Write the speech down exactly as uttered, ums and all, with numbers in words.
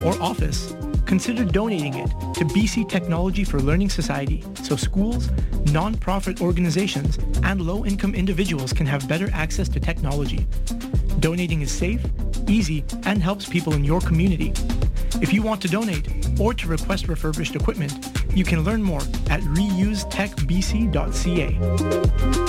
or office, consider donating it to B C Technology for Learning Society so schools, non-profit organizations, and low-income individuals can have better access to technology. Donating is safe, easy, and helps people in your community. If you want to donate or to request refurbished equipment, you can learn more at reuse tech b c dot c a.